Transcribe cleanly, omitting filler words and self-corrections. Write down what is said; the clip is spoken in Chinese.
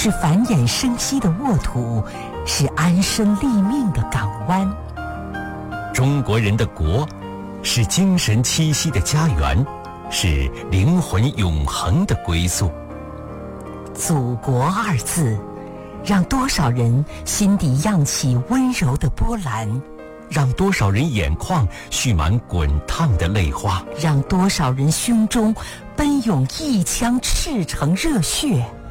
是繁衍生息的沃土，是安身立命的港湾。 中国人的国，是精神栖息的家园，是灵魂永恒的归宿。 祖国二字，让多少人心底漾起温柔的波澜， 让多少人眼眶蓄满滚烫的泪花， 让多少人胸中奔涌一腔赤诚热血。